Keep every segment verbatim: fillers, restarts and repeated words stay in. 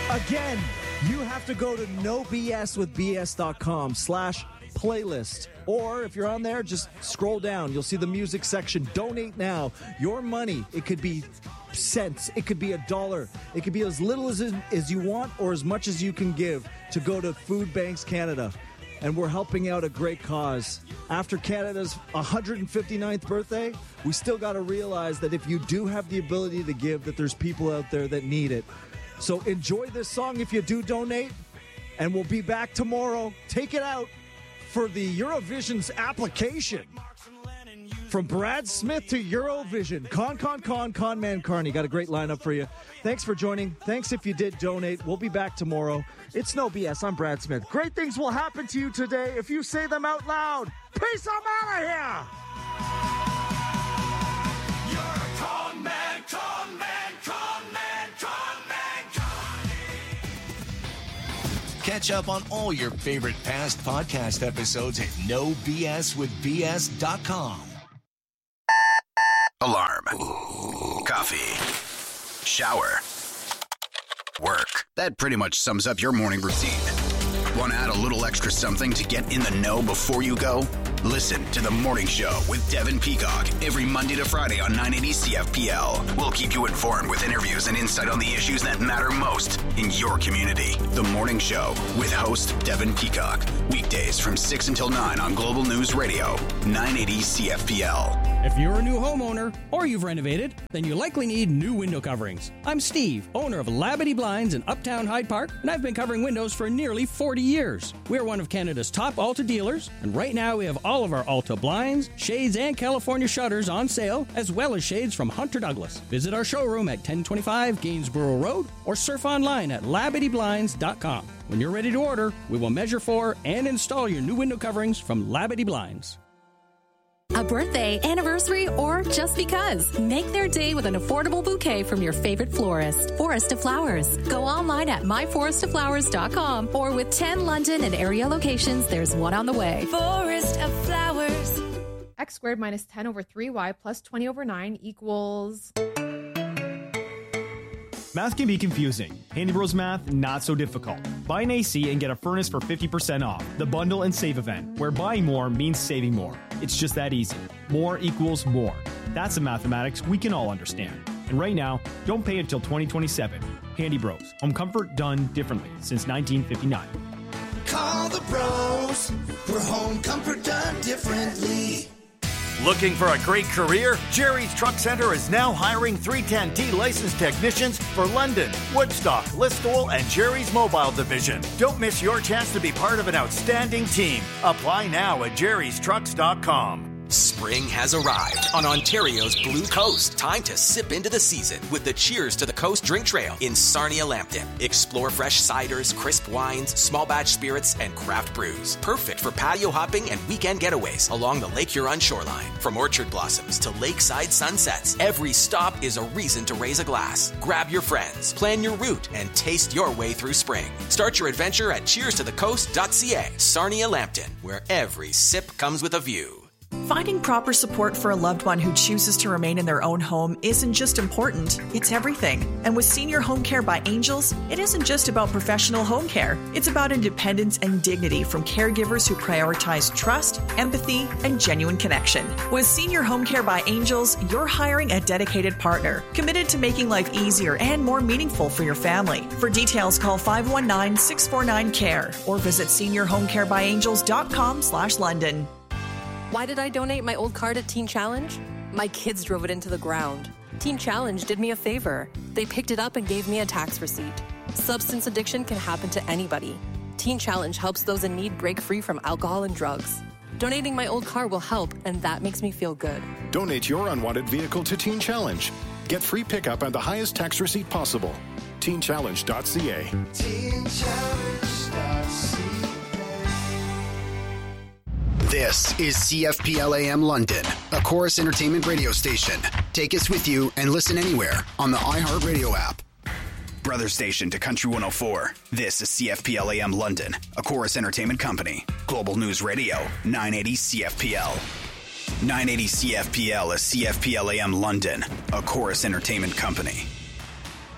Again, you have to go to no b s with b s dot com slash playlist. Or if you're on there, just scroll down. You'll see the music section. Donate now. Your money, it could be cents. It could be a dollar. It could be as little as, as you want or as much as you can give to go to Food Banks Canada. And we're helping out a great cause. After Canada's one hundred fifty-ninth birthday, we still got to realize that if you do have the ability to give, that there's people out there that need it. So enjoy this song if you do donate, and we'll be back tomorrow. Take it out for the Eurovision's application. From Brad Smith to Eurovision. Con, con, con, con man Carney. Got a great lineup for you. Thanks for joining. Thanks if you did donate. We'll be back tomorrow. It's No B S. I'm Brad Smith. Great things will happen to you today if you say them out loud. Peace, I'm out of here. You're a con man, con man, con man, con man, Carney. Catch up on all your favorite past podcast episodes at no b s with b s dot com. Alarm. Ooh. Coffee. Shower. Work. That pretty much sums up your morning routine. Want to add a little extra something to get in the know before you go? Listen to The Morning Show with Devin Peacock every Monday to Friday on nine eighty C F P L. We'll keep you informed with interviews and insight on the issues that matter most in your community. The Morning Show with host Devin Peacock. Weekdays from six until nine on Global News Radio, nine eighty C F P L. If you're a new homeowner or you've renovated, then you likely need new window coverings. I'm Steve, owner of Labadee Blinds in Uptown Hyde Park, and I've been covering windows for nearly forty years. We're one of Canada's top Alta dealers, and right now we have all of our Alta blinds, shades, and California shutters on sale, as well as shades from Hunter Douglas. Visit our showroom at ten twenty-five Gainsborough Road or surf online at labadee blinds dot com. When you're ready to order, we will measure for and install your new window coverings from Labadee Blinds. A birthday, anniversary, or just because. Make their day with an affordable bouquet from your favorite florist. Forest of Flowers. Go online at my forest of flowers dot com or with ten London and area locations, there's one on the way. Forest of Flowers. X squared minus ten over three y plus twenty over nine equals... Math can be confusing. Handy Bros Math, not so difficult. Buy an A C and get a furnace for fifty percent off. The Bundle and Save event, where buying more means saving more. It's just that easy. More equals more. That's the mathematics we can all understand. And right now, don't pay until twenty twenty-seven. Handy Bros. Home comfort done differently since nineteen fifty-nine. Call the bros for home comfort done differently. Looking for a great career? Jerry's Truck Center is now hiring three ten T licensed technicians for London, Woodstock, Listowel, and Jerry's Mobile Division. Don't miss your chance to be part of an outstanding team. Apply now at jerrys trucks dot com. Spring has arrived on Ontario's Blue Coast. Time to sip into the season with the Cheers to the Coast Drink Trail in Sarnia-Lambton. Explore fresh ciders, crisp wines, small batch spirits, and craft brews. Perfect for patio hopping and weekend getaways along the Lake Huron shoreline. From orchard blossoms to lakeside sunsets, every stop is a reason to raise a glass. Grab your friends, plan your route, and taste your way through spring. Start your adventure at cheers to the coast dot c a. Sarnia-Lambton, where every sip comes with a view. Finding proper support for a loved one who chooses to remain in their own home isn't just important, it's everything. And with Senior Home Care by Angels, it isn't just about professional home care. It's about independence and dignity from caregivers who prioritize trust, empathy, and genuine connection. With Senior Home Care by Angels, you're hiring a dedicated partner, committed to making life easier and more meaningful for your family. For details, call five one nine, six four nine, C A R E or visit senior home care by angels dot com slash London. Why did I donate my old car to Teen Challenge? My kids drove it into the ground. Teen Challenge did me a favor. They picked it up and gave me a tax receipt. Substance addiction can happen to anybody. Teen Challenge helps those in need break free from alcohol and drugs. Donating my old car will help, and that makes me feel good. Donate your unwanted vehicle to Teen Challenge. Get free pickup and the highest tax receipt possible. teen challenge dot c a. teen challenge dot c a. This is C F P L A M London, a Chorus Entertainment radio station. Take us with you and listen anywhere on the iHeartRadio app. Brother station to Country one oh four. This is C F P L A M London, a Chorus Entertainment company. Global News Radio, nine eighty C F P L. nine eighty C F P L is C F P L A M London, a Chorus Entertainment company.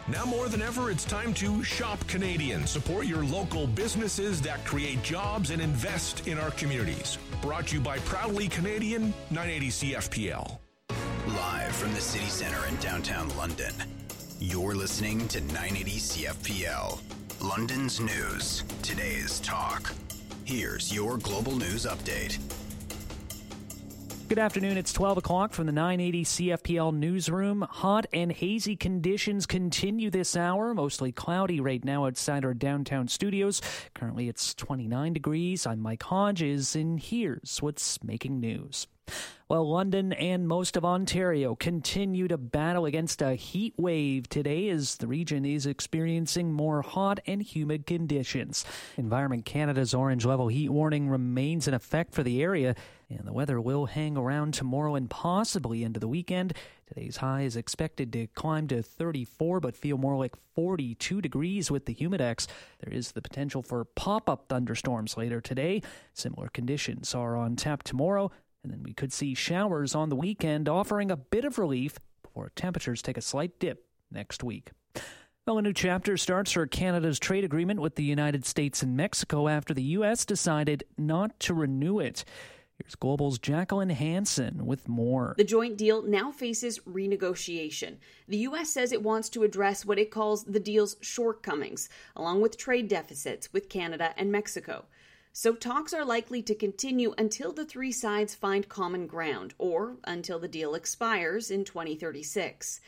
Now more than ever, it's time to shop Canadian. Support your local businesses that create jobs and invest in our communities. Brought to you by Proudly Canadian, nine eighty C F P L. Live from the city center in downtown London, you're listening to nine eighty C F P L. London's news, today's talk. Here's your global news update. Good afternoon. It's twelve o'clock from the nine eighty C F P L newsroom. Hot and hazy conditions continue this hour. Mostly cloudy right now outside our downtown studios. Currently it's twenty-nine degrees. I'm Mike Hodges, and here's what's making news. Well, London and most of Ontario continue to battle against a heat wave today as the region is experiencing more hot and humid conditions. Environment Canada's orange level heat warning remains in effect for the area, and the weather will hang around tomorrow and possibly into the weekend. Today's high is expected to climb to thirty-four, but feel more like forty-two degrees with the humidex. There is the potential for pop-up thunderstorms later today. Similar conditions are on tap tomorrow. And then we could see showers on the weekend, offering a bit of relief before temperatures take a slight dip next week. Well, a new chapter starts for Canada's trade agreement with the United States and Mexico after the U S decided not to renew it. Here's Global's Jacqueline Hansen with more. The joint deal now faces renegotiation. The U S says it wants to address what it calls the deal's shortcomings, along with trade deficits with Canada and Mexico. So talks are likely to continue until the three sides find common ground, or until the deal expires in twenty thirty-six.